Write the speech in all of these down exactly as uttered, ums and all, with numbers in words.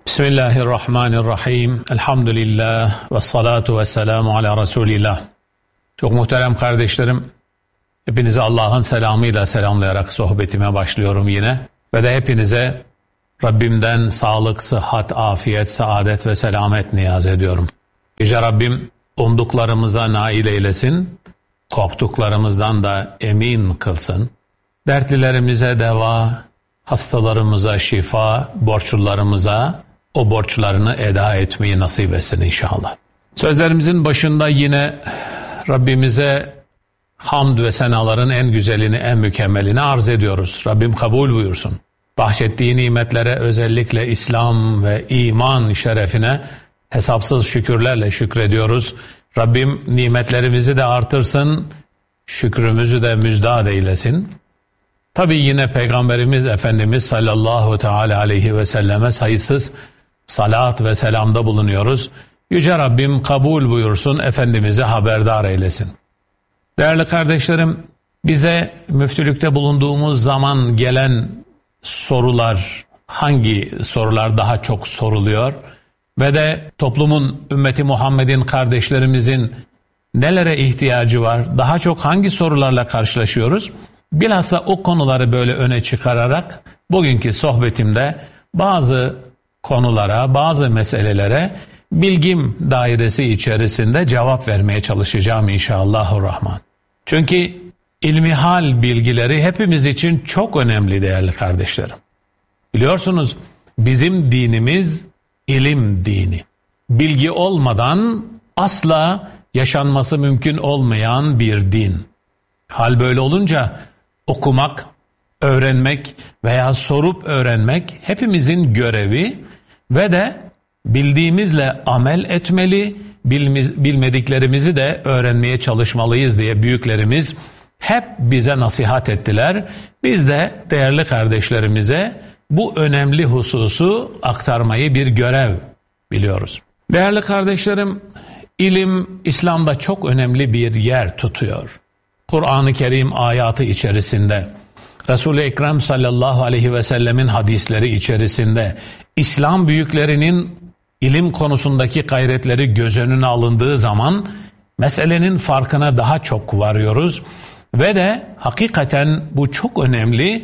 Bismillahirrahmanirrahim. Elhamdülillah ve salatu ve selamu ala Resulillah. Çok muhterem kardeşlerim, hepinizi Allah'ın selamıyla selamlayarak sohbetime başlıyorum yine. Ve de hepinize Rabbimden sağlık, sıhhat, afiyet, saadet ve selamet niyaz ediyorum. Yüce Rabbim umduklarımıza nail eylesin, korktuklarımızdan da emin kılsın. Dertlilerimize deva, hastalarımıza şifa, borçlularımıza o borçlarını eda etmeyi nasip etsin inşallah. Sözlerimizin başında yine Rabbimize hamd ve senaların en güzelini, en mükemmelini arz ediyoruz. Rabbim kabul buyursun. Bahşettiği nimetlere, özellikle İslam ve iman şerefine hesapsız şükürlerle şükrediyoruz. Rabbim nimetlerimizi de artırsın, şükrümüzü de müjdat eylesin. Tabi yine Peygamberimiz Efendimiz sallallahu teala aleyhi ve selleme sayısız salat ve selamda bulunuyoruz. Yüce Rabbim kabul buyursun, Efendimiz'i haberdar eylesin. Değerli kardeşlerim, bize müftülükte bulunduğumuz zaman gelen sorular, hangi sorular daha çok soruluyor ve de toplumun, ümmeti Muhammed'in, kardeşlerimizin nelere ihtiyacı var, daha çok hangi sorularla karşılaşıyoruz? Bilhassa o konuları böyle öne çıkararak bugünkü sohbetimde bazı konulara, bazı meselelere bilgim dairesi içerisinde cevap vermeye çalışacağım inşallahurrahman. Çünkü ilmihal bilgileri hepimiz için çok önemli değerli kardeşlerim. Biliyorsunuz bizim dinimiz ilim dini. Bilgi olmadan asla yaşanması mümkün olmayan bir din. Hal böyle olunca okumak, öğrenmek veya sorup öğrenmek hepimizin görevi ve de bildiğimizle amel etmeli, bilmediklerimizi de öğrenmeye çalışmalıyız diye büyüklerimiz hep bize nasihat ettiler. Biz de değerli kardeşlerimize bu önemli hususu aktarmayı bir görev biliyoruz. Değerli kardeşlerim, ilim İslam'da çok önemli bir yer tutuyor. Kur'an-ı Kerim ayatı içerisinde, Resul-i Ekrem sallallahu aleyhi ve sellemin hadisleri içerisinde, İslam büyüklerinin ilim konusundaki gayretleri göz önüne alındığı zaman meselenin farkına daha çok varıyoruz ve de hakikaten bu çok önemli,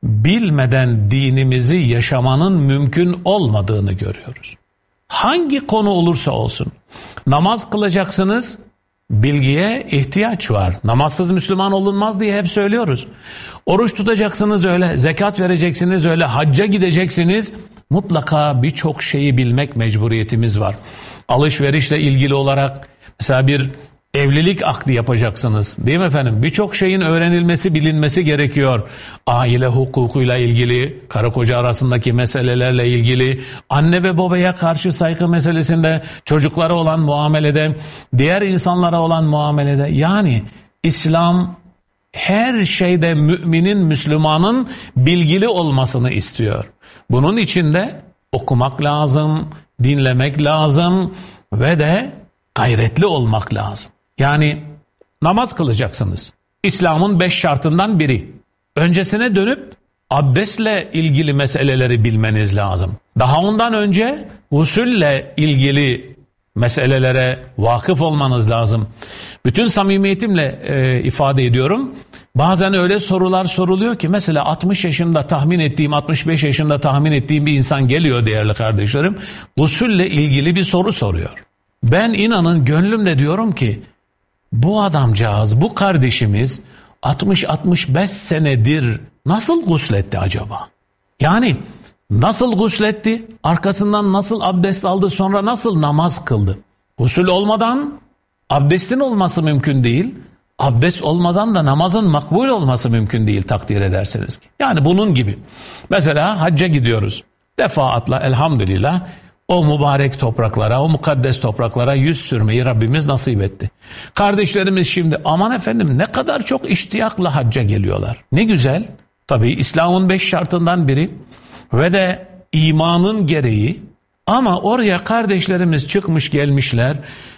bilmeden dinimizi yaşamanın mümkün olmadığını görüyoruz. Hangi konu olursa olsun, namaz kılacaksınız, bilgiye ihtiyaç var. Namazsız Müslüman olunmaz diye hep söylüyoruz. Oruç tutacaksınız öyle, zekat vereceksiniz öyle, hacca gideceksiniz. Mutlaka birçok şeyi bilmek mecburiyetimiz var. Alışverişle ilgili olarak mesela bir evlilik akdi yapacaksınız. Değil mi efendim? Birçok şeyin öğrenilmesi, bilinmesi gerekiyor. Aile hukukuyla ilgili, karı koca arasındaki meselelerle ilgili, anne ve babaya karşı saygı meselesinde, çocuklara olan muamelede, diğer insanlara olan muamelede. Yani İslam her şeyde müminin, Müslümanın bilgili olmasını istiyor. Bunun için de okumak lazım, dinlemek lazım ve de gayretli olmak lazım. Yani namaz kılacaksınız. İslam'ın beş şartından biri. Öncesine dönüp abdestle ilgili meseleleri bilmeniz lazım. Daha ondan önce usulle ilgili meselelere vakıf olmanız lazım. Bütün samimiyetimle e, ifade ediyorum. Bazen öyle sorular soruluyor ki mesela altmış yaşında tahmin ettiğim, altmış beş yaşında tahmin ettiğim bir insan geliyor değerli kardeşlerim. Usulle ilgili bir soru soruyor. Ben inanın gönlümle diyorum ki bu adamcağız, bu kardeşimiz altmış altmış beş senedir nasıl gusletti acaba? Yani nasıl gusletti? Arkasından nasıl abdest aldı? Sonra nasıl namaz kıldı? Gusül olmadan abdestin olması mümkün değil. Abdest olmadan da namazın makbul olması mümkün değil takdir ederseniz ki. Yani bunun gibi. Mesela hacca gidiyoruz. Defaatla elhamdülillah o mübarek topraklara, o mukaddes topraklara yüz sürmeyi Rabbimiz nasip etti. Kardeşlerimiz şimdi aman efendim ne kadar çok iştiyakla hacca geliyorlar. Ne güzel. Tabii İslam'ın beş şartından biri ve de imanın gereği, ama oraya kardeşlerimiz çıkmış gelmişler,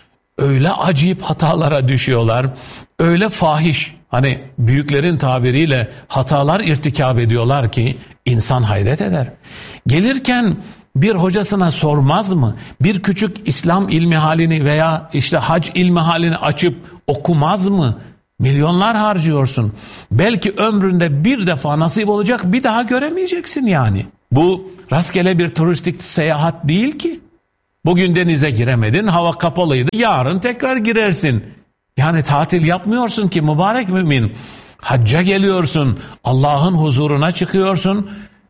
öyle acayip hatalara düşüyorlar, öyle fahiş, hani büyüklerin tabiriyle hatalar irtikab ediyorlar ki insan hayret eder. Gelirken bir hocasına sormaz mı? Bir küçük İslam ilmihalini veya işte hac ilmihalini açıp okumaz mı? Milyonlar harcıyorsun. Belki ömründe bir defa nasip olacak, bir daha göremeyeceksin yani. Bu rastgele bir turistik seyahat değil ki. Bugün denize giremedin, hava kapalıydı. Yarın tekrar girersin. Yani tatil yapmıyorsun ki mübarek mümin. Hacca geliyorsun, Allah'ın huzuruna çıkıyorsun.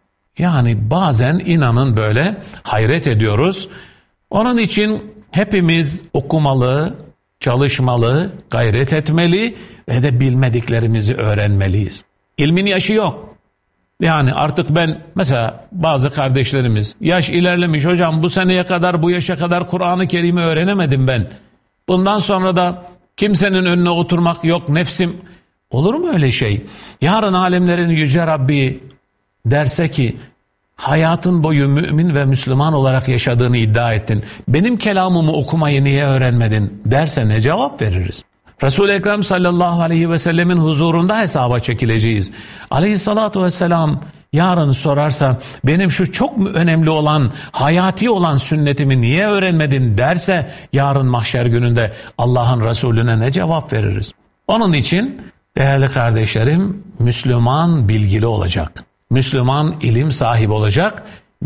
Yani bazen inanın böyle hayret ediyoruz. Onun için hepimiz okumalı, çalışmalı, gayret etmeli ve de bilmediklerimizi öğrenmeliyiz. İlmin yaşı yok. Yani artık ben mesela bazı kardeşlerimiz yaş ilerlemiş, hocam bu seneye kadar bu yaşa kadar Kur'an-ı Kerim'i öğrenemedim ben. Bundan sonra da kimsenin önüne oturmak yok, nefsim. Olur mu öyle şey? Yarın alemlerin yüce Rabbi derse ki hayatın boyu mümin ve Müslüman olarak yaşadığını iddia ettin. Benim kelamımı okumayı niye öğrenmedin derse ne cevap veririz? Resul-i Ekrem sallallahu aleyhi ve sellemin huzurunda hesaba çekileceğiz. Aleyhissalatu vesselam yarın sorarsa benim şu çok önemli olan, hayati olan sünnetimi niye öğrenmedin derse yarın mahşer gününde Allah'ın Resulüne ne cevap veririz? Onun için değerli kardeşlerim, Müslüman bilgili olacak. Müslüman ilim sahibi olacak.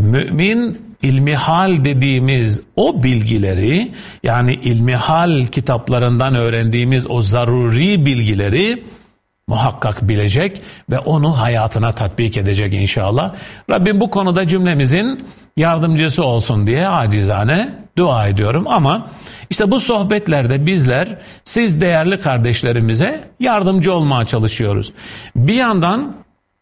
Mümin ilmihal dediğimiz o bilgileri, yani ilmihal kitaplarından öğrendiğimiz o zaruri bilgileri muhakkak bilecek ve onu hayatına tatbik edecek inşallah. Rabbim bu konuda cümlemizin yardımcısı olsun diye acizane dua ediyorum. Ama işte bu sohbetlerde bizler siz değerli kardeşlerimize yardımcı olmaya çalışıyoruz. Bir yandan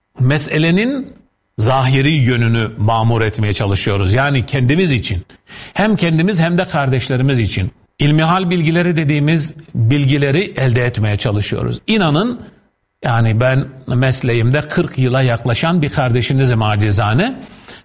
meselenin zahiri yönünü mamur etmeye çalışıyoruz. Yani kendimiz için. Hem kendimiz hem de kardeşlerimiz için. İlmihal bilgileri dediğimiz bilgileri elde etmeye çalışıyoruz. İnanın yani ben mesleğimde kırk yıla yaklaşan bir kardeşinizim acizane.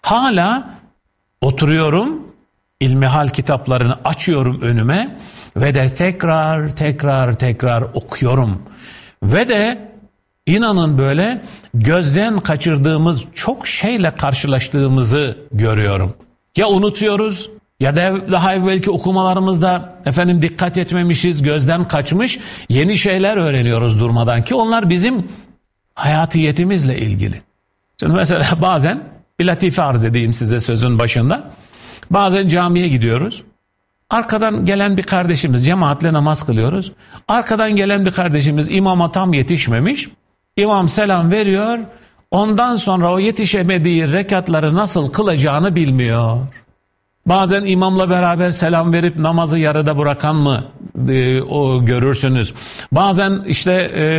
Hala oturuyorum, ilmihal kitaplarını açıyorum önüme ve de tekrar tekrar tekrar okuyorum. Ve de İnanın böyle gözden kaçırdığımız çok şeyle karşılaştığımızı görüyorum. Ya unutuyoruz ya da daha evvelki okumalarımızda efendim dikkat etmemişiz, gözden kaçmış yeni şeyler öğreniyoruz durmadan ki onlar bizim hayatiyetimizle ilgili. Şimdi mesela bazen bir latife arz edeyim size sözün başında. Bazen camiye gidiyoruz. Arkadan gelen bir kardeşimiz, cemaatle namaz kılıyoruz. Arkadan gelen bir kardeşimiz imama tam yetişmemiş. İmam selam veriyor, ondan sonra o yetişemediği rekatları nasıl kılacağını bilmiyor. Bazen imamla beraber selam verip namazı yarıda bırakan mı e, o görürsünüz. Bazen işte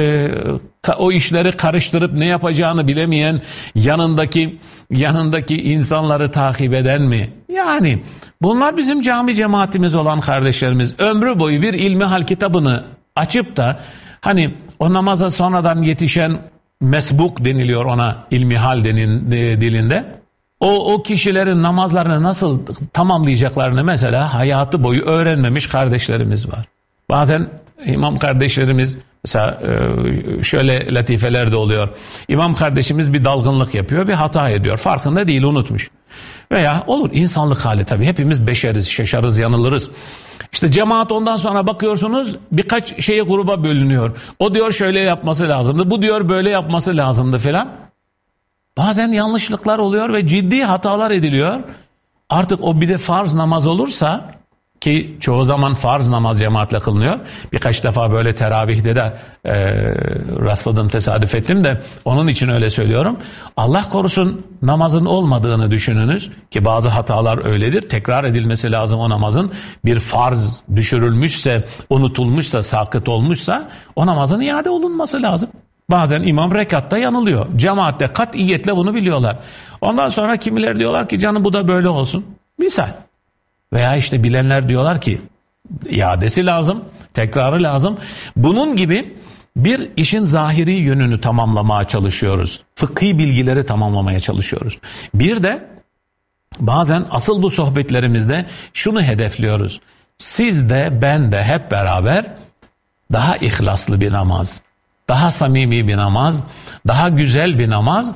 e, o işleri karıştırıp ne yapacağını bilemeyen yanındaki yanındaki insanları takip eden mi? Yani bunlar bizim cami cemaatimiz olan kardeşlerimiz. Ömrü boyu bir ilmihal kitabını açıp da hani o namaza sonradan yetişen mesbuk deniliyor ona ilmihal denin, de, dilinde. O, o kişilerin namazlarını nasıl tamamlayacaklarını mesela hayatı boyu öğrenmemiş kardeşlerimiz var. Bazen imam kardeşlerimiz mesela şöyle latifeler de oluyor. İmam kardeşimiz bir dalgınlık yapıyor, bir hata ediyor. Farkında değil, unutmuş. Veya olur, insanlık hali tabii. Hepimiz beşeriz, şaşarız, yanılırız. İşte cemaat ondan sonra bakıyorsunuz birkaç şeye gruba bölünüyor. O diyor şöyle yapması lazımdı, bu diyor böyle yapması lazımdı falan. Bazen yanlışlıklar oluyor ve ciddi hatalar ediliyor. Artık o bir de farz namaz olursa, ki çoğu zaman farz namaz cemaatle kılınıyor. Birkaç defa böyle teravihde de e, rastladım, tesadüf ettim de onun için öyle söylüyorum. Allah korusun namazın olmadığını düşününüz ki bazı hatalar öyledir. Tekrar edilmesi lazım o namazın. Bir farz düşürülmüşse, unutulmuşsa, sakıt olmuşsa o namazın iade olunması lazım. Bazen imam rekatta yanılıyor. Cemaatte katiyetle bunu biliyorlar. Ondan sonra kimileri diyorlar ki canım bu da böyle olsun. Misal. Veya işte bilenler diyorlar ki iadesi lazım, tekrarı lazım. Bunun gibi bir işin zahiri yönünü tamamlamaya çalışıyoruz. Fıkhi bilgileri tamamlamaya çalışıyoruz. Bir de bazen asıl bu sohbetlerimizde şunu hedefliyoruz. Siz de ben de hep beraber daha ihlaslı bir namaz, daha samimi bir namaz, daha güzel bir namaz,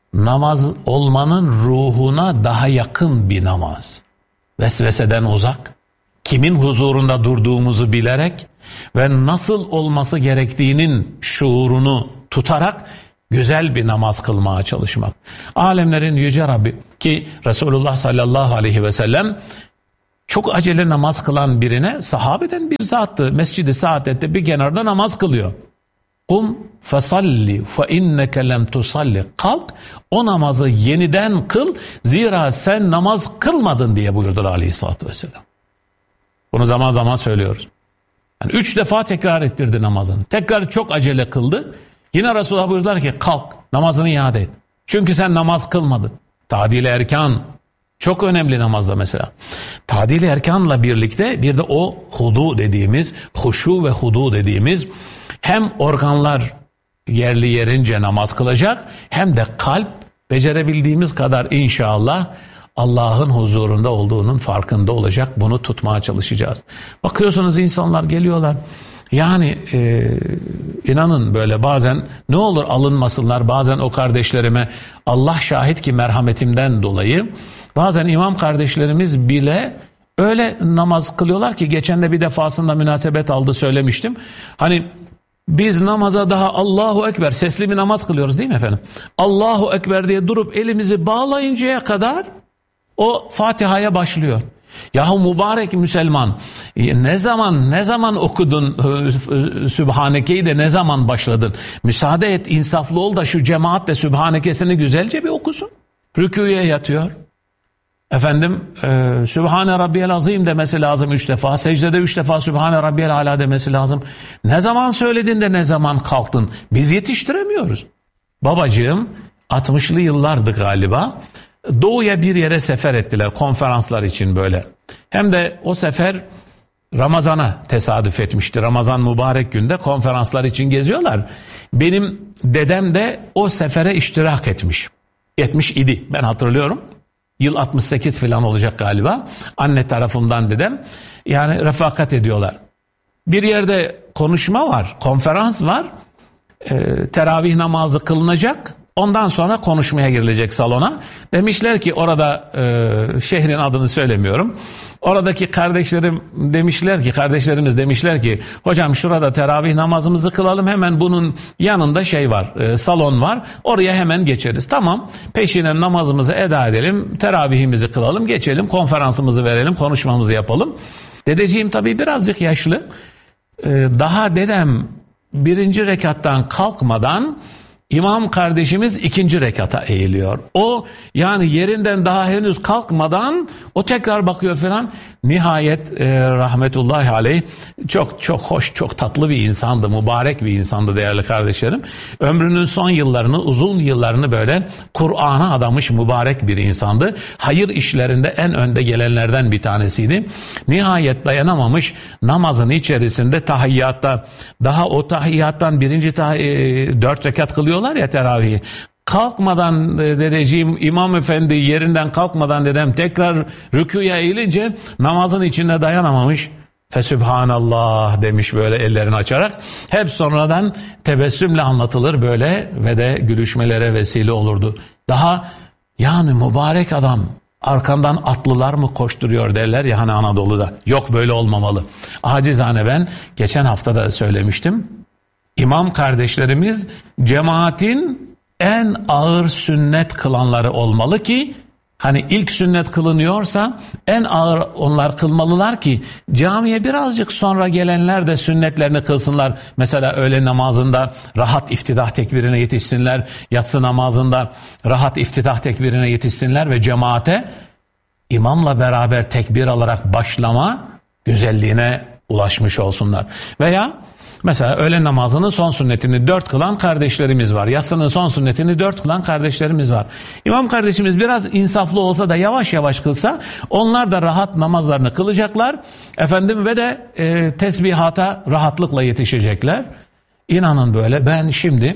namaz olmanın ruhuna daha yakın bir namaz. Vesveseden uzak, kimin huzurunda durduğumuzu bilerek ve nasıl olması gerektiğinin şuurunu tutarak güzel bir namaz kılmaya çalışmak. Alemlerin Yüce Rabbi ki Resulullah sallallahu aleyhi ve sellem çok acele namaz kılan birine sahabeden bir zattı. Mescid-i Saadet'te bir kenarda namaz kılıyor. Kum fesalli fe inneke lem tusalli. Kalk o namazı yeniden kıl zira sen namaz kılmadın diye buyurdular aleyhissalatü vesselam. Bunu zaman zaman söylüyoruz. Yani üç defa tekrar ettirdi namazını. Tekrar çok acele kıldı. Yine Resulullah buyurdular ki kalk namazını iade et. Çünkü sen namaz kılmadın. Tadil-i erkan çok önemli namazda mesela. Tadil-i erkanla birlikte bir de o hudu dediğimiz, huşu ve hudu dediğimiz hem organlar yerli yerince namaz kılacak hem de kalp becerebildiğimiz kadar inşallah Allah'ın huzurunda olduğunun farkında olacak. Bunu tutmaya çalışacağız. Bakıyorsunuz insanlar geliyorlar. Yani e, inanın böyle bazen ne olur alınmasınlar, bazen o kardeşlerime Allah şahit ki merhametimden dolayı bazen imam kardeşlerimiz bile öyle namaz kılıyorlar ki geçen de bir defasında münasebet aldı söylemiştim. Hani biz namaza daha Allahu Ekber sesli bir namaz kılıyoruz değil mi efendim? Allahu Ekber diye durup elimizi bağlayıncaya kadar o Fatiha'ya başlıyor. Yahu mübarek Müslüman ne zaman ne zaman okudun Sübhaneke'yi de ne zaman başladın? Müsaade et insaflı ol da şu cemaat de Sübhanekesini güzelce bir okusun. Rükûye yatıyor. Efendim e, Sübhane Rabbiyel Azim demesi lazım üç defa. Secdede üç defa Sübhane Rabbiyel Ala demesi lazım. Ne zaman söyledin de ne zaman kalktın? Biz yetiştiremiyoruz. Babacığım altmışlı yıllardı galiba. Doğuya bir yere sefer ettiler konferanslar için böyle. Hem de o sefer Ramazan'a tesadüf etmişti. Ramazan mübarek günde konferanslar için geziyorlar. Benim dedem de o sefere iştirak etmiş. Etmiş idi ben hatırlıyorum. Yıl altmış sekiz falan olacak galiba. Anne tarafından dedem. Yani refakat ediyorlar. Bir yerde konuşma var, konferans var. E, teravih namazı kılınacak. Ondan sonra konuşmaya girilecek salona. Demişler ki orada e, şehrin adını söylemiyorum. Oradaki kardeşlerim demişler ki kardeşlerimiz demişler ki hocam şurada teravih namazımızı kılalım hemen bunun yanında şey var e, salon var oraya hemen geçeriz. Tamam peşinen namazımızı eda edelim teravihimizi kılalım geçelim konferansımızı verelim konuşmamızı yapalım. Dedeciğim tabii birazcık yaşlı e, daha dedem birinci rekattan kalkmadan İmam kardeşimiz ikinci rekata eğiliyor. O yani yerinden daha henüz kalkmadan o tekrar bakıyor falan. Nihayet e, rahmetullahi aleyh çok çok hoş, çok tatlı bir insandı, mübarek bir insandı değerli kardeşlerim. Ömrünün son yıllarını, uzun yıllarını böyle Kur'an'a adamış mübarek bir insandı. Hayır işlerinde en önde gelenlerden bir tanesiydi. Nihayet dayanamamış namazın içerisinde tahiyyatta, daha o tahiyyattan birinci tahiy- dört rekat kılıyorlar ya teravihi. Kalkmadan dedeciğim imam efendi yerinden kalkmadan dedem tekrar rükûya eğilince namazın içinde dayanamamış. Fesübhanallah demiş böyle ellerini açarak. Hep sonradan tebessümle anlatılır böyle ve de gülüşmelere vesile olurdu. Daha yani mübarek adam arkandan atlılar mı koşturuyor derler ya hani Anadolu'da. Yok böyle olmamalı. Acizane ben geçen hafta da söylemiştim. İmam kardeşlerimiz cemaatin en ağır sünnet kılanları olmalı ki hani ilk sünnet kılınıyorsa en ağır onlar kılmalılar ki camiye birazcık sonra gelenler de sünnetlerini kılsınlar. Mesela öğle namazında rahat iftidah tekbirine yetişsinler. Yatsı namazında rahat iftidah tekbirine yetişsinler ve cemaate imamla beraber tekbir alarak başlama güzelliğine ulaşmış olsunlar. Veya mesela öğle namazının son sünnetini dört kılan kardeşlerimiz var. Yatsının son sünnetini dört kılan kardeşlerimiz var. İmam kardeşimiz biraz insaflı olsa da yavaş yavaş kılsa onlar da rahat namazlarını kılacaklar. Efendim ve de e, tesbihata rahatlıkla yetişecekler. İnanın böyle ben şimdi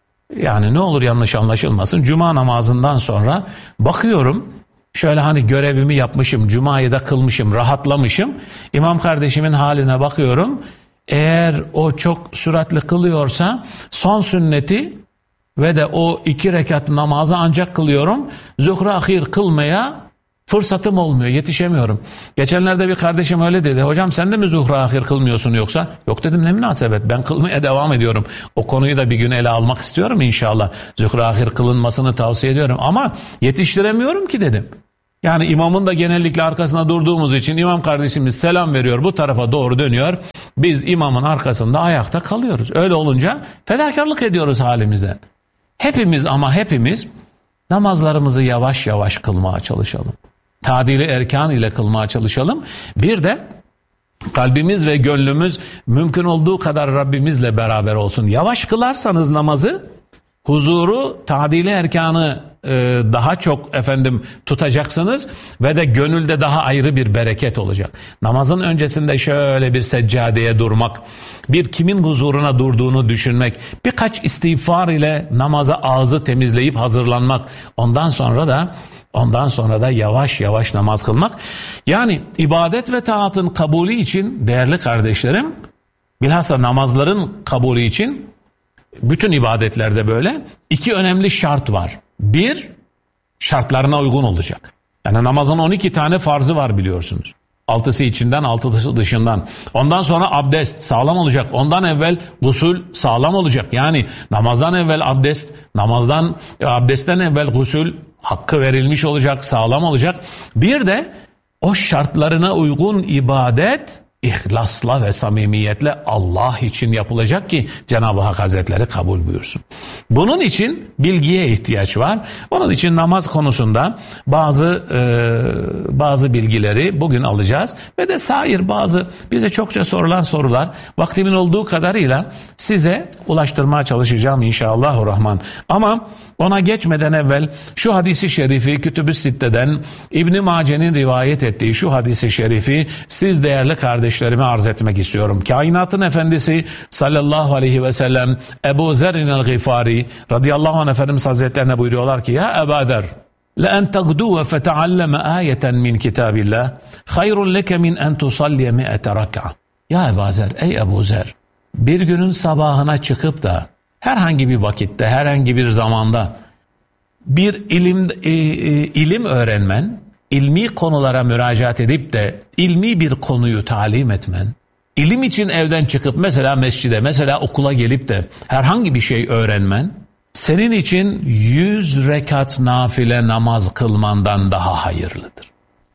yani ne olur yanlış anlaşılmasın cuma namazından sonra bakıyorum şöyle hani görevimi yapmışım, cumayı da kılmışım, rahatlamışım. İmam kardeşimin haline bakıyorum. Eğer o çok süratli kılıyorsa son sünneti ve de o iki rekat namazı ancak kılıyorum. Zuhru ahir kılmaya fırsatım olmuyor, yetişemiyorum. Geçenlerde bir kardeşim öyle dedi. Hocam sen de mi zuhru ahir kılmıyorsun yoksa? Yok dedim, ne münasebet, ben kılmaya devam ediyorum. O konuyu da bir gün ele almak istiyorum inşallah. Zuhru ahir kılınmasını tavsiye ediyorum ama yetiştiremiyorum ki dedim. Yani imamın da genellikle arkasında durduğumuz için imam kardeşimiz selam veriyor, bu tarafa doğru dönüyor. Biz imamın arkasında ayakta kalıyoruz. Öyle olunca fedakarlık ediyoruz halimize. Hepimiz ama hepimiz namazlarımızı yavaş yavaş kılmaya çalışalım. Tadili erkan ile kılmaya çalışalım. Bir de kalbimiz ve gönlümüz mümkün olduğu kadar Rabbimizle beraber olsun. Yavaş kılarsanız namazı, huzuru, tadili erkanı e, daha çok efendim tutacaksınız ve de gönülde daha ayrı bir bereket olacak. Namazın öncesinde şöyle bir seccadeye durmak, bir kimin huzuruna durduğunu düşünmek, birkaç istiğfar ile namaza ağzı temizleyip hazırlanmak, ondan sonra da ondan sonra da yavaş yavaş namaz kılmak. Yani ibadet ve taatın kabulü için değerli kardeşlerim, bilhassa namazların kabulü için, bütün ibadetlerde böyle iki önemli şart var. Bir, şartlarına uygun olacak. Yani namazın on iki tane farzı var biliyorsunuz. Altısı içinden, altısı dışından. Ondan sonra abdest sağlam olacak. Ondan evvel gusül sağlam olacak. Yani namazdan evvel abdest, namazdan abdestten evvel gusül hakkı verilmiş olacak, sağlam olacak. Bir de o şartlarına uygun ibadet İhlasla ve samimiyetle Allah için yapılacak ki Cenab-ı Hak Hazretleri kabul buyursun. Bunun için bilgiye ihtiyaç var. Onun için namaz konusunda bazı e, bazı bilgileri bugün alacağız ve de sair bazı bize çokça sorulan sorular vaktimin olduğu kadarıyla size ulaştırmaya çalışacağım inşallahurrahman. Ama ona geçmeden evvel şu hadisi şerifi Kütüb-ü Sitte'den İbn Mace'nin rivayet ettiği şu hadisi şerifi siz değerli kardeşlerime arz etmek istiyorum. Kainatın efendisi sallallahu aleyhi ve sellem Ebu Zerrin el-Gıfari radıyallahu anh Efendimiz Hazretlerine buyuruyorlar ki ya Ebu Zer لَاَنْ تَغْدُوَ فَتَعَلَّمَ آيَةً مِنْ كِتَابِ اللّٰهِ خَيْرٌ لَكَ مِنْ اَنْ تُصَلِّيَ مِئَةَ رَكْعَةً. Ya Ebu Zer, ey Ebu Zer, bir günün sabahına çıkıp da herhangi bir vakitte, herhangi bir zamanda bir ilim e, e, ilim öğrenmen, ilmi konulara müracaat edip de ilmi bir konuyu talim etmen, ilim için evden çıkıp mesela mescide, mesela okula gelip de herhangi bir şey öğrenmen, senin için yüz rekat nafile namaz kılmandan daha hayırlıdır.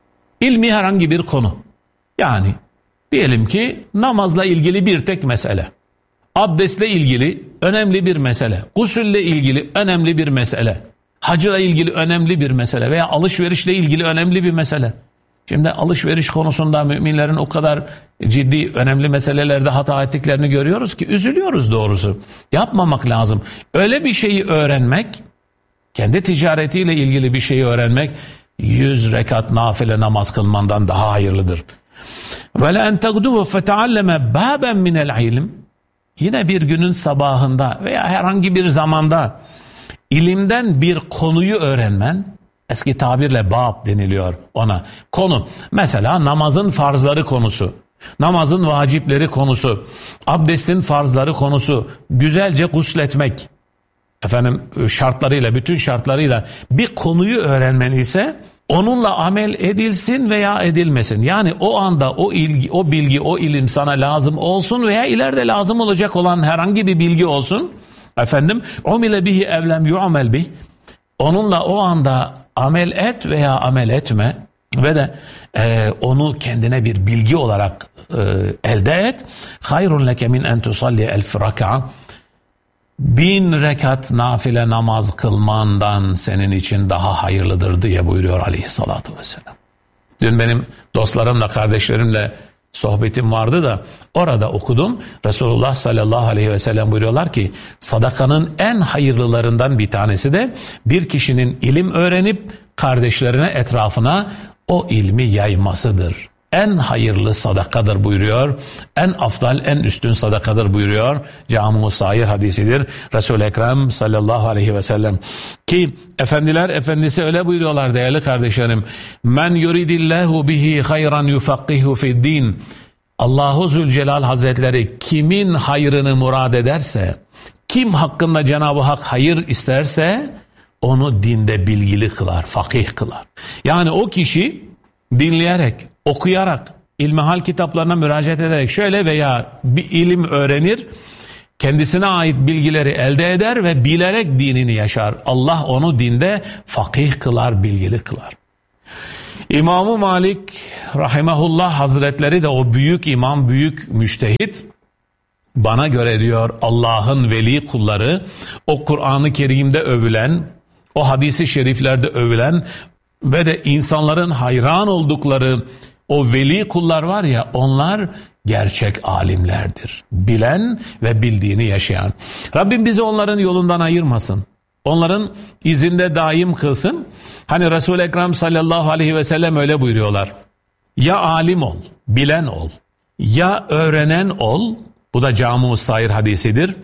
İlmi herhangi bir konu. Yani diyelim ki namazla ilgili bir tek mesele. Abdestle ilgili önemli bir mesele. Gusülle ilgili önemli bir mesele. Hacıla ilgili önemli bir mesele veya alışverişle ilgili önemli bir mesele. Şimdi alışveriş konusunda müminlerin o kadar ciddi önemli meselelerde hata ettiklerini görüyoruz ki üzülüyoruz doğrusu. Yapmamak lazım. Öyle bir şeyi öğrenmek, kendi ticaretiyle ilgili bir şeyi öğrenmek yüz rekat nafile namaz kılmandan daha hayırlıdır. Ve la en tagdu fe taalleme baben minel ilm. Yine bir günün sabahında veya herhangi bir zamanda ilimden bir konuyu öğrenmen, eski tabirle bab deniliyor ona, konu. Mesela namazın farzları konusu, namazın vacipleri konusu, abdestin farzları konusu, güzelce gusletmek, efendim şartlarıyla, bütün şartlarıyla bir konuyu öğrenmen ise onunla amel edilsin veya edilmesin. Yani o anda o ilgi, o bilgi, o ilim sana lazım olsun veya ileride lazım olacak olan herhangi bir bilgi olsun. Efendim, umile bihi evlem yu'mel bih. Onunla o anda amel et veya amel etme ve de e, onu kendine bir bilgi olarak e, elde et. Hayrun leke min en tusalli elf raka. Bin rekat nafile namaz kılmandan senin için daha hayırlıdır diye buyuruyor aleyhissalatu vesselam. Dün benim dostlarımla, kardeşlerimle sohbetim vardı da orada okudum. Resulullah sallallahu aleyhi ve sellem buyuruyorlar ki sadakanın en hayırlılarından bir tanesi de bir kişinin ilim öğrenip kardeşlerine, etrafına o ilmi yaymasıdır. En hayırlı sadakadır buyuruyor. En afdal, en üstün sadakadır buyuruyor. Cami-i Sair hadisidir. Resul-i Ekrem sallallahu aleyhi ve sellem. Ki efendiler efendisi öyle buyuruyorlar değerli kardeşlerim. Men yuridillahu bihi hayran yufakkihu fi'd-din. Allahu Zülcelal Hazretleri kimin hayrını murad ederse, Kim hakkında Cenab-ı Hak hayır isterse onu dinde bilgili kılar, fakih kılar. Yani o kişi dinleyerek, okuyarak, ilmihal kitaplarına müracaat ederek şöyle veya bir ilim öğrenir, kendisine ait bilgileri elde eder ve bilerek dinini yaşar. Allah onu dinde fakih kılar, bilgili kılar. İmam-ı Malik rahimahullah hazretleri de o büyük imam, büyük müştehit, bana göre diyor Allah'ın veli kulları, o Kur'an-ı Kerim'de övülen, o hadisi şeriflerde övülen ve de insanların hayran oldukları o veli kullar var ya, onlar gerçek alimlerdir. Bilen ve bildiğini yaşayan. Rabbim bizi onların yolundan ayırmasın. Onların izinde daim kılsın. Hani Resul-i Ekrem sallallahu aleyhi ve sellem öyle buyuruyorlar. Ya alim ol, bilen ol. Ya öğrenen ol. Bu da Câmu-u Sair hadisidir.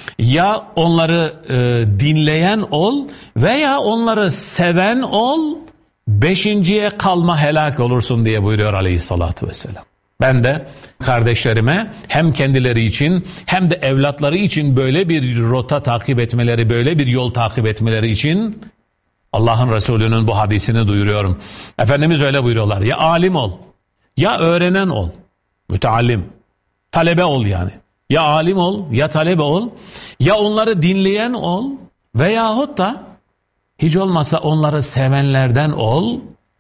Ya onları e, dinleyen ol veya onları seven ol. Beşinciye kalma, helak olursun diye buyuruyor aleyhissalatü vesselam. Ben de kardeşlerime hem kendileri için hem de evlatları için böyle bir rota takip etmeleri, böyle bir yol takip etmeleri için Allah'ın Resulü'nün bu hadisini duyuruyorum. Efendimiz öyle buyuruyorlar. Ya alim ol, ya öğrenen ol, müteallim, talebe ol yani. Ya alim ol, ya talebe ol, ya onları dinleyen ol veyahut da hiç olmazsa onları sevenlerden ol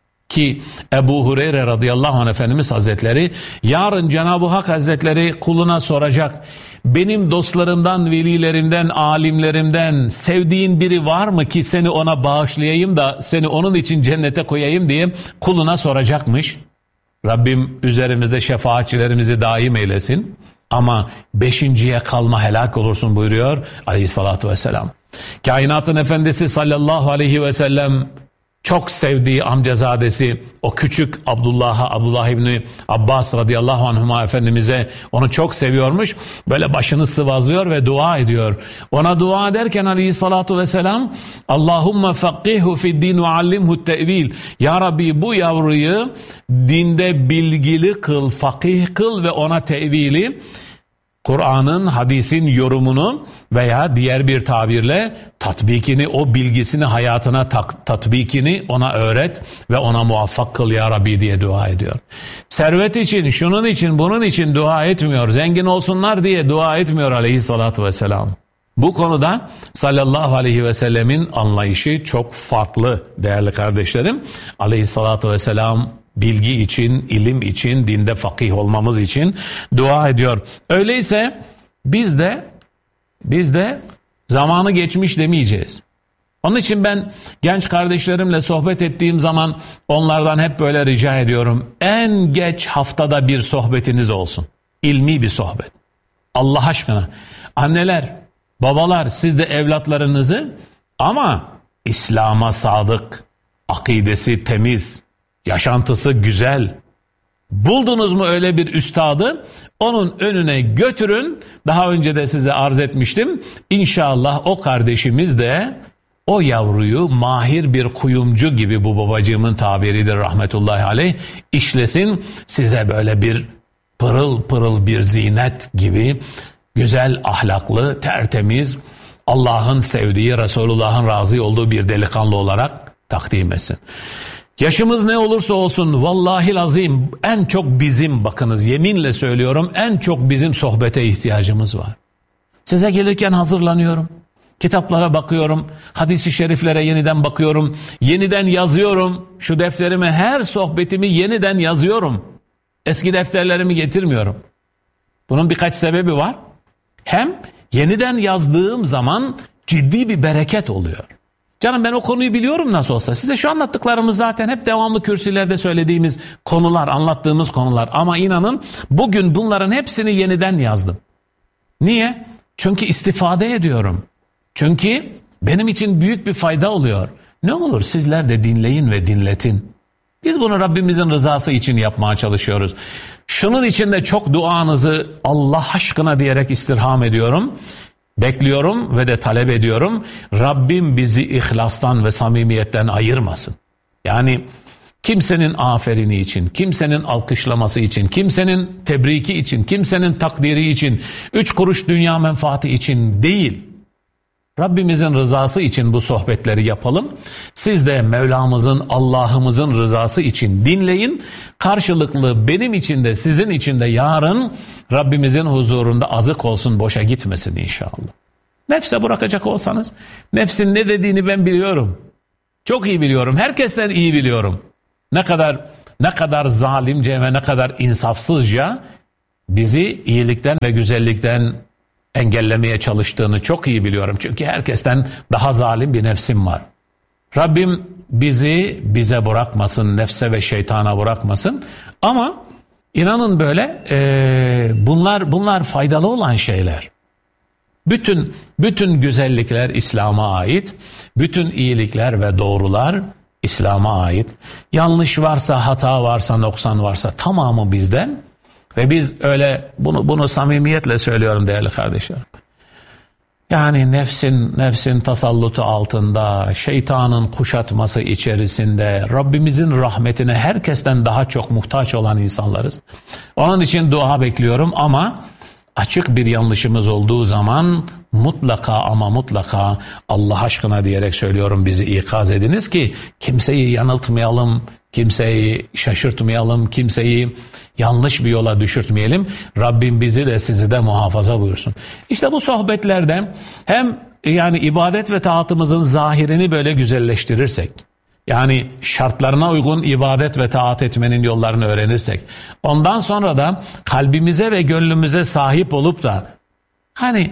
ki Ebu Hureyre radıyallahu anh Efendimiz Hazretleri yarın Cenab-ı Hak Hazretleri kuluna soracak. Benim dostlarımdan, velilerimden, alimlerimden sevdiğin biri var mı ki seni ona bağışlayayım da seni onun için cennete koyayım diye kuluna soracakmış. Rabbim üzerimizde şefaatçilerimizi daim eylesin. Ama beşinciye kalma, helak olursun buyuruyor aleyhissalatü vesselam. Kainatın efendisi sallallahu aleyhi ve sellem çok sevdiği amcazadesi o küçük Abdullah'a, Abdullah İbni Abbas radıyallahu anhuma Efendimiz'e onu çok seviyormuş. Böyle başını sıvazlıyor ve dua ediyor. Ona dua ederken aleyhissalatu vesselam Allahümme fakkihu fiddin ve allimhu tevil. Ya Rabbi bu yavruyu dinde bilgili kıl, fakih kıl ve ona tevili, Kur'an'ın, hadisin yorumunu veya diğer bir tabirle tatbikini, o bilgisini hayatına tak, tatbikini ona öğret ve ona muvaffak kıl ya Rabbi diye dua ediyor. Servet için, şunun için, bunun için dua etmiyor. Zengin olsunlar diye dua etmiyor aleyhissalatü vesselam. Bu konuda sallallahu aleyhi ve sellemin anlayışı çok farklı değerli kardeşlerim. Aleyhissalatü vesselam bilgi için, ilim için, dinde fakih olmamız için dua ediyor. Öyleyse biz de biz de zamanı geçmiş demeyeceğiz. Onun için ben genç kardeşlerimle sohbet ettiğim zaman onlardan hep böyle rica ediyorum. En geç haftada bir sohbetiniz olsun. İlmi bir sohbet. Allah aşkına. Anneler, babalar, siz de evlatlarınızı ama İslam'a sadık, akidesi temiz, yaşantısı güzel. Buldunuz mu öyle bir üstadı? Onun önüne götürün. Daha önce de size arz etmiştim. İnşallah o kardeşimiz de o yavruyu mahir bir kuyumcu gibi, bu babacığımın tabiridir rahmetullahi aleyh, işlesin. Size böyle bir pırıl pırıl bir zinet gibi güzel, ahlaklı, tertemiz, Allah'ın sevdiği, Resulullah'ın razı olduğu bir delikanlı olarak takdim etsin. Yaşımız ne olursa olsun vallahi lazim en çok bizim, bakınız yeminle söylüyorum, en çok bizim sohbete ihtiyacımız var. Size gelirken hazırlanıyorum. Kitaplara bakıyorum, hadis-i şeriflere yeniden bakıyorum, yeniden yazıyorum. Şu defterime her sohbetimi yeniden yazıyorum. Eski defterlerimi getirmiyorum. Bunun birkaç sebebi var. Hem yeniden yazdığım zaman ciddi bir bereket oluyor. Canım ben o konuyu biliyorum nasıl olsa. Size şu anlattıklarımız zaten hep devamlı kürsülerde söylediğimiz konular, anlattığımız konular. Ama inanın bugün bunların hepsini yeniden yazdım. Niye? Çünkü istifade ediyorum. Çünkü benim için büyük bir fayda oluyor. Ne olur sizler de dinleyin ve dinletin. Biz bunu Rabbimizin rızası için yapmaya çalışıyoruz. Şunun için de çok duanızı Allah aşkına diyerek istirham ediyorum. Bekliyorum ve de talep ediyorum. Rabbim bizi ihlastan ve samimiyetten ayırmasın. Yani kimsenin aferini için, kimsenin alkışlaması için, kimsenin tebriki için, kimsenin takdiri için, üç kuruş dünya menfaati için değil. Rabbimizin rızası için bu sohbetleri yapalım. Siz de Mevlamızın, Allah'ımızın rızası için dinleyin. Karşılıklı benim için de sizin için de yarın Rabbimizin huzurunda azık olsun, boşa gitmesin inşallah. Nefse bırakacak olsanız, nefsin ne dediğini ben biliyorum. Çok iyi biliyorum. Herkesten iyi biliyorum. Ne kadar ne kadar zalimce ve ne kadar insafsızca bizi iyilikten ve güzellikten engellemeye çalıştığını çok iyi biliyorum. Çünkü herkesten daha zalim bir nefsim var. Rabbim bizi bize bırakmasın, nefse ve şeytana bırakmasın. Ama inanın böyle e, bunlar bunlar faydalı olan şeyler. Bütün bütün güzellikler İslam'a ait. Bütün iyilikler ve doğrular İslam'a ait. Yanlış varsa, hata varsa, noksan varsa tamamı bizden. Ve biz öyle bunu bunu samimiyetle söylüyorum değerli kardeşlerim. Yani nefsin nefsin tasallutu altında, şeytanın kuşatması içerisinde Rabbimizin rahmetine herkesten daha çok muhtaç olan insanlarız. Onun için dua bekliyorum ama açık bir yanlışımız olduğu zaman mutlaka ama mutlaka Allah aşkına diyerek söylüyorum, bizi ikaz ediniz ki kimseyi yanıltmayalım, kimseyi şaşırtmayalım, kimseyi yanlış bir yola düşürtmeyelim. Rabbim bizi de sizi de muhafaza buyursun. İşte bu sohbetlerde hem yani ibadet ve taatımızın zahirini böyle güzelleştirirsek, yani şartlarına uygun ibadet ve taat etmenin yollarını öğrenirsek, ondan sonra da kalbimize ve gönlümüze sahip olup da hani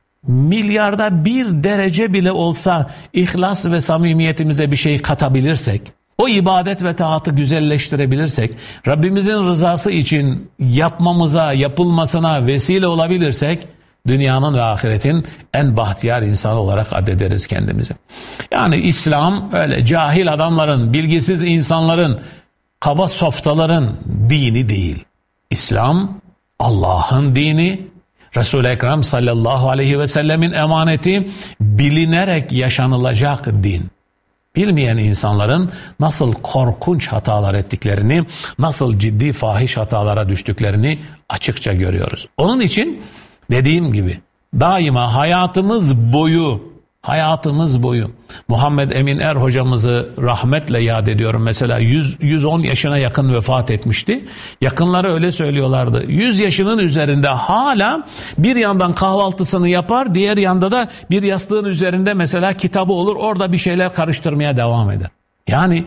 milyarda bir derece bile olsa ihlas ve samimiyetimize bir şey katabilirsek, o ibadet ve taatı güzelleştirebilirsek, Rabbimizin rızası için yapmamıza, yapılmasına vesile olabilirsek, dünyanın ve ahiretin en bahtiyar insanı olarak addederiz kendimizi. Yani İslam öyle cahil adamların, bilgisiz insanların, kaba softaların dini değil. İslam Allah'ın dini, Resul-i Ekrem sallallahu aleyhi ve sellemin emaneti, bilinerek yaşanılacak din. Bilmeyen insanların nasıl korkunç hatalar ettiklerini, nasıl ciddi fahiş hatalara düştüklerini açıkça görüyoruz. Onun için dediğim gibi daima hayatımız boyu, hayatımız boyu Muhammed Emin Er hocamızı rahmetle yad ediyorum. Mesela yüz yüz on yaşına yakın vefat etmişti. Yakınları öyle söylüyorlardı. yüz yaşının üzerinde hala bir yandan kahvaltısını yapar, diğer yanda da bir yastığın üzerinde mesela kitabı olur, orada bir şeyler karıştırmaya devam eder. Yani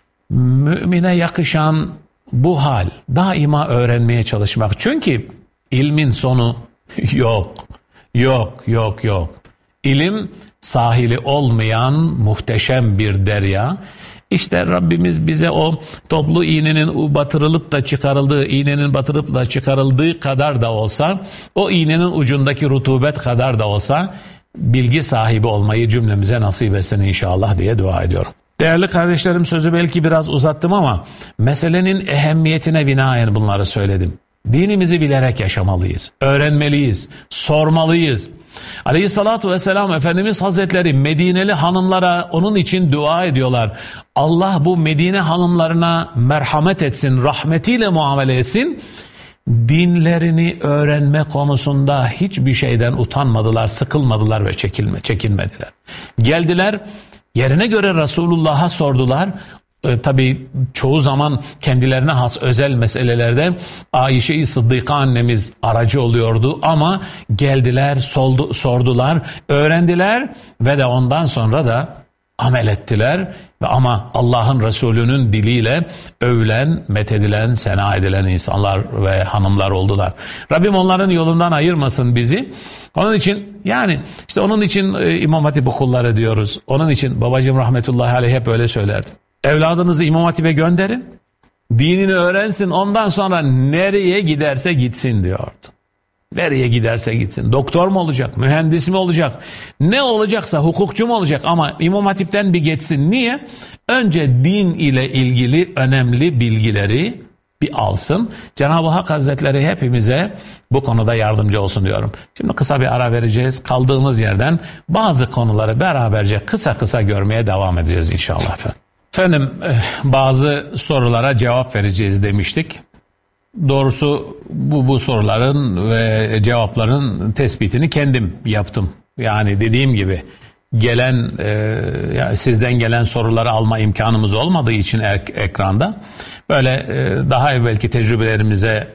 mümine yakışan bu hal, daima öğrenmeye çalışmak. Çünkü ilmin sonu yok, yok, yok, yok. İlim sahili olmayan muhteşem bir derya. İşte Rabbimiz bize o toplu iğnenin batırılıp da çıkarıldığı, iğnenin batırıp da çıkarıldığı kadar da olsa, o iğnenin ucundaki rutubet kadar da olsa bilgi sahibi olmayı cümlemize nasip etsin inşallah diye dua ediyorum. Değerli kardeşlerim, sözü belki biraz uzattım ama meselenin ehemmiyetine binaen bunları söyledim. Dinimizi bilerek yaşamalıyız, öğrenmeliyiz, sormalıyız. Aleyhissalatu vesselam Efendimiz Hazretleri Medineli hanımlara onun için dua ediyorlar. Allah bu Medine hanımlarına merhamet etsin, rahmetiyle muamele etsin. Dinlerini öğrenme konusunda hiçbir şeyden utanmadılar, sıkılmadılar ve çekilme, çekinmediler. Geldiler, yerine göre Resulullah'a sordular. E, tabii çoğu zaman kendilerine has özel meselelerde Ayşe-i Sıddıka annemiz aracı oluyordu ama geldiler, soldu, sordular, öğrendiler ve de ondan sonra da amel ettiler. Ve ama Allah'ın Resulü'nün diliyle övülen, methedilen, sena edilen insanlar ve hanımlar oldular. Rabbim onların yolundan ayırmasın bizi. Onun için yani işte onun için e, İmam Hatip okulları diyoruz. Onun için babacığım rahmetullahi aleyh hep öyle söylerdi. Evladınızı İmam Hatip'e gönderin, dinini öğrensin, ondan sonra nereye giderse gitsin diyordu. Nereye giderse gitsin. Doktor mu olacak, mühendis mi olacak, ne olacaksa, hukukçu mu olacak ama İmam Hatip'ten bir geçsin. Niye? Önce din ile ilgili önemli bilgileri bir alsın. Cenab-ı Hak Hazretleri hepimize bu konuda yardımcı olsun diyorum. Şimdi kısa bir ara vereceğiz. Kaldığımız yerden bazı konuları beraberce kısa kısa görmeye devam edeceğiz inşallah efendim. Efendim bazı sorulara cevap vereceğiz demiştik. Doğrusu bu, bu soruların ve cevapların tespitini kendim yaptım. Yani dediğim gibi gelen e, sizden gelen soruları alma imkanımız olmadığı için ek, ekranda böyle e, daha evvelki tecrübelerimize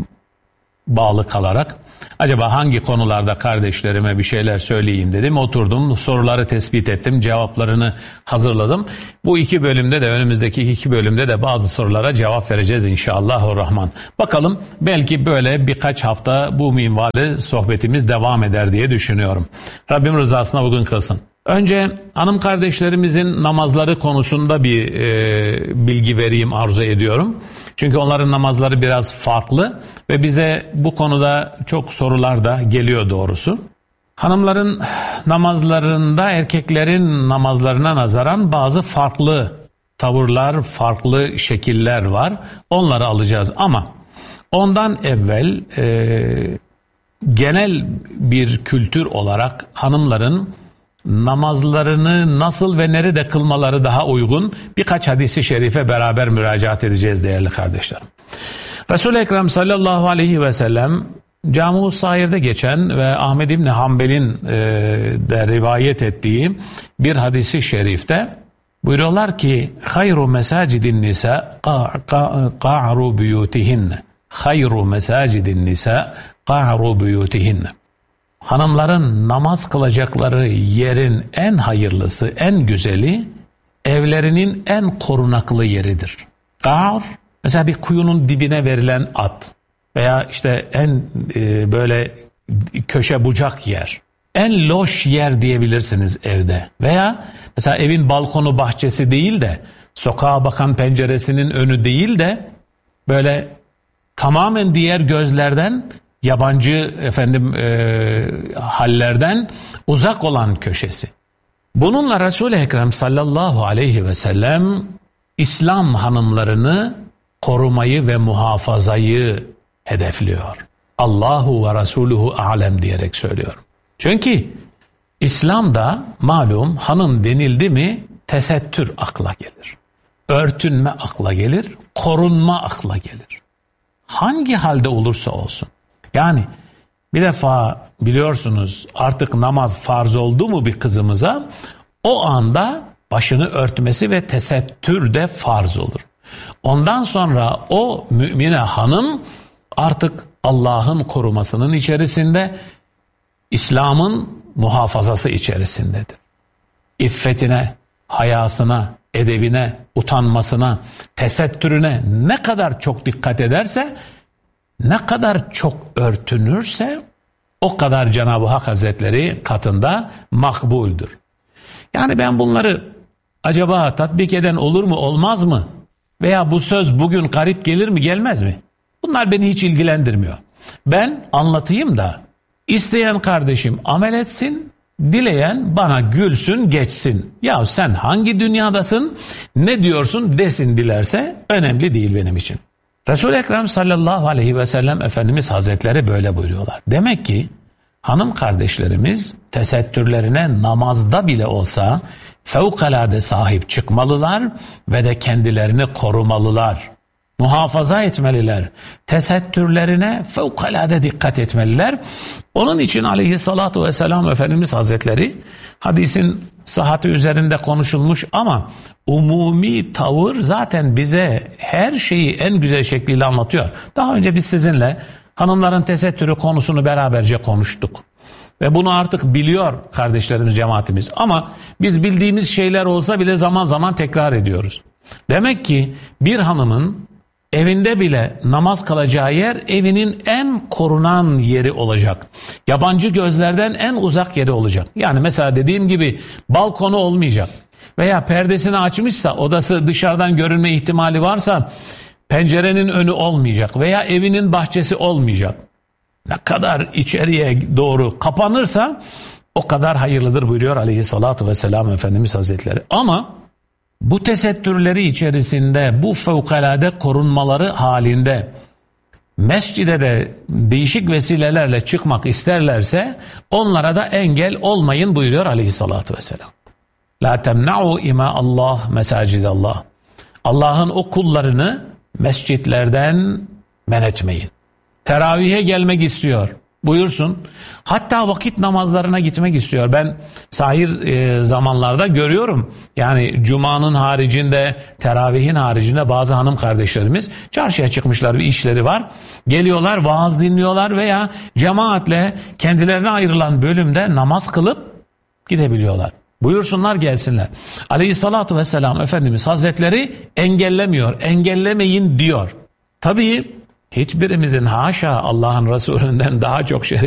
bağlı kalarak acaba hangi konularda kardeşlerime bir şeyler söyleyeyim dedim. Oturdum, soruları tespit ettim, cevaplarını hazırladım. Bu iki bölümde de, önümüzdeki iki bölümde de bazı sorulara cevap vereceğiz inşallahurrahman. Bakalım, belki böyle birkaç hafta bu minvalde sohbetimiz devam eder diye düşünüyorum. Rabbim rızasına uygun kılsın. Önce hanım kardeşlerimizin namazları konusunda bir e, bilgi vereyim arzu ediyorum. Çünkü onların namazları biraz farklı ve bize bu konuda çok sorular da geliyor doğrusu. Hanımların namazlarında erkeklerin namazlarına nazaran bazı farklı tavırlar, farklı şekiller var. Onları alacağız ama ondan evvel e, genel bir kültür olarak hanımların namazlarını nasıl ve nerede kılmaları daha uygun birkaç hadisi şerife beraber müracaat edeceğiz değerli kardeşlerim. Resul-i Ekrem sallallahu aleyhi ve sellem Cami-ı Sahir'de geçen ve Ahmed İbni Hanbel'in e, de rivayet ettiği bir hadisi şerifte buyuruyorlar ki hayru mesacidin nisa qa'ru buyutihinne hayru mesacidin nisa qa'ru buyutihinne. Hanımların namaz kılacakları yerin en hayırlısı, en güzeli evlerinin en korunaklı yeridir. Ka'r, mesela bir kuyunun dibine verilen at veya işte en e, böyle köşe bucak yer. En loş yer diyebilirsiniz evde. Veya mesela evin balkonu, bahçesi değil de sokağa bakan penceresinin önü değil de böyle tamamen diğer gözlerden, yabancı efendim e, hallerden uzak olan köşesi. Bununla Resul-i Ekrem sallallahu aleyhi ve sellem İslam hanımlarını korumayı ve muhafazayı hedefliyor. Allahu ve Resuluhu alem diyerek söylüyorum. Çünkü İslam'da malum hanım denildi mi tesettür akla gelir. Örtünme akla gelir, korunma akla gelir. Hangi halde olursa olsun. Yani bir defa biliyorsunuz artık namaz farz oldu mu bir kızımıza o anda başını örtmesi ve tesettür de farz olur. Ondan sonra o mümine hanım artık Allah'ın korumasının içerisinde, İslam'ın muhafazası içerisindedir. İffetine, hayasına, edebine, utanmasına, tesettürüne ne kadar çok dikkat ederse, ne kadar çok örtünürse o kadar Cenab-ı Hak Hazretleri katında makbuldür. Yani ben bunları acaba tatbik eden olur mu olmaz mı? Veya bu söz bugün garip gelir mi gelmez mi? Bunlar beni hiç ilgilendirmiyor. Ben anlatayım da isteyen kardeşim amel etsin, dileyen bana gülsün geçsin. Ya sen hangi dünyadasın, ne diyorsun desin dilerse önemli değil benim için. Resul-i Ekrem sallallahu aleyhi ve sellem Efendimiz Hazretleri böyle buyuruyorlar. Demek ki hanım kardeşlerimiz tesettürlerine namazda bile olsa fevkalade sahip çıkmalılar ve de kendilerini korumalılar. Muhafaza etmeliler. Tesettürlerine fevkalade dikkat etmeliler. Onun için aleyhissalatu vesselam Efendimiz Hazretleri hadisin sıhhati üzerinde konuşulmuş ama umumi tavır zaten bize her şeyi en güzel şekliyle anlatıyor. Daha önce biz sizinle hanımların tesettürü konusunu beraberce konuştuk. Ve bunu artık biliyor kardeşlerimiz, cemaatimiz. Ama biz bildiğimiz şeyler olsa bile zaman zaman tekrar ediyoruz. Demek ki bir hanımın evinde bile namaz kılacağı yer evinin en korunan yeri olacak. Yabancı gözlerden en uzak yeri olacak. Yani mesela dediğim gibi balkonu olmayacak. Veya perdesini açmışsa, odası dışarıdan görünme ihtimali varsa pencerenin önü olmayacak. Veya evinin bahçesi olmayacak. Ne kadar içeriye doğru kapanırsa o kadar hayırlıdır buyuruyor aleyhissalatu vesselam Efendimiz Hazretleri. Ama bu tesettürleri içerisinde, bu fevkalade korunmaları halinde mescide de değişik vesilelerle çıkmak isterlerse onlara da engel olmayın buyuruyor aleyhissalatu vesselam. La temna'u ima Allah mesacidallah. Allah'ın o kullarını mescitlerden men etmeyin. Teravihe gelmek istiyor. buyursun. Hatta vakit namazlarına gitmek istiyor. Ben sahir e, zamanlarda görüyorum. Yani cumanın haricinde, teravihin haricinde bazı hanım kardeşlerimiz çarşıya çıkmışlar, bir işleri var. Geliyorlar, vaaz dinliyorlar veya cemaatle kendilerine ayrılan bölümde namaz kılıp gidebiliyorlar. Buyursunlar, gelsinler. Aleyhissalatu vesselam Efendimiz Hazretleri engellemiyor, engellemeyin diyor. Tabii hiçbirimizin haşa Allah'ın Resulünden daha çok şeriat